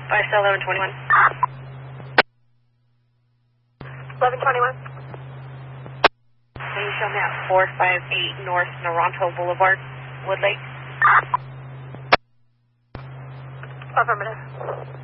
I still 1121. 1121. Can you show me at 458 North Naranjo Boulevard, Woodlake? Affirmative.